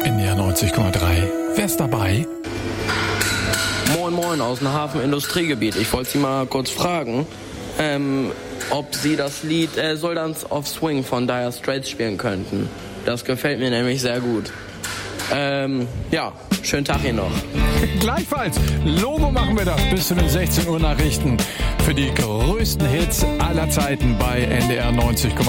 NDR 90,3. Wer ist dabei? Moin Moin aus dem Hafenindustriegebiet. Ich wollte Sie mal kurz fragen, ob Sie das Lied Soldiers of Swing von Dire Straits spielen könnten. Das gefällt mir nämlich sehr gut. Ja, schönen Tag Ihnen noch. Gleichfalls. Logo machen wir das bis zu den 16 Uhr Nachrichten für die größten Hits aller Zeiten bei NDR 90,3.